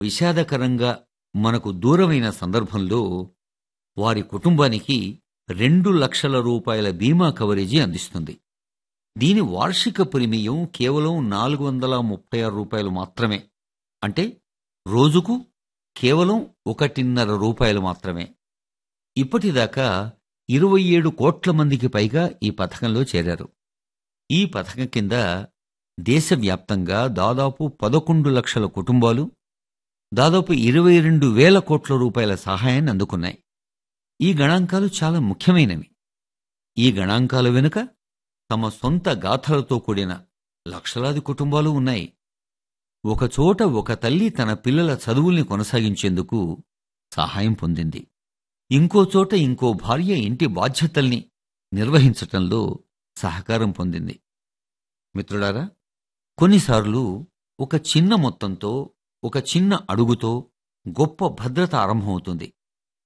విషాదకరంగా మనకు దూరమైన సందర్భంలో వారి కుటుంబానికి 2,00,000 రూపాయల బీమా కవరేజీ అందిస్తుంది. దీని వార్షిక ప్రీమియం కేవలం రూ. 436 మాత్రమే. అంటే రోజుకు కేవలం రూ. 1.5 మాత్రమే. ఇప్పటిదాకా 27 కోట్ల మందికి పైగా ఈ పథకంలో చేరారు. ఈ పథకం కింద దేశవ్యాప్తంగా దాదాపు 11 లక్షల కుటుంబాలు దాదాపు 22,000 కోట్ల రూపాయల సహాయాన్ని అందుకున్నాయి. ఈ గణాంకాలు చాలా ముఖ్యమైనవి. ఈ గణాంకాల వెనుక తమ సొంత గాథలతో కూడిన లక్షలాది కుటుంబాలు ఉన్నాయి. ఒకచోట ఒక తల్లి తన పిల్లల చదువుల్ని కొనసాగించేందుకు సహాయం పొందింది. ఇంకోచోట ఇంకో భార్య ఇంటి బాధ్యతల్ని నిర్వహించటంలో సహకారం పొందింది. మిత్రులారా, కొన్నిసార్లు ఒక చిన్న మొత్తంతో, ఒక చిన్న అడుగుతో గొప్ప భద్రత ఆరంభమవుతుంది.